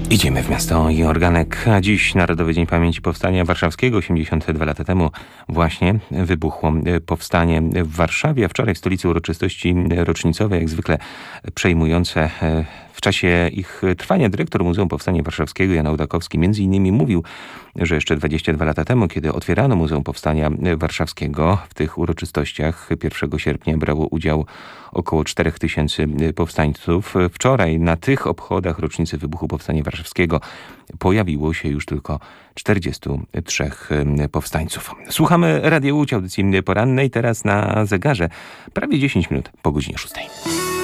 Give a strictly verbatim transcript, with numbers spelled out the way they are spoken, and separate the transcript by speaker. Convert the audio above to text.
Speaker 1: Idziemy w miasto Jorganek, a dziś Narodowy Dzień Pamięci Powstania Warszawskiego. osiemdziesiąt dwa lata temu właśnie wybuchło powstanie w Warszawie, a wczoraj w stolicy uroczystości rocznicowe, jak zwykle przejmujące. W czasie ich trwania dyrektor Muzeum Powstania Warszawskiego Jan Ołdakowski między innymi mówił, że jeszcze dwadzieścia dwa lata temu, kiedy otwierano Muzeum Powstania Warszawskiego, w tych uroczystościach pierwszego sierpnia brało udział około czterech tysięcy powstańców. Wczoraj na tych obchodach rocznicy wybuchu Powstania Warszawskiego pojawiło się już tylko czterdziestu trzech powstańców. Słuchamy Radia Łódź, audycji porannej, teraz na zegarze prawie dziesięć minut po godzinie szóstej.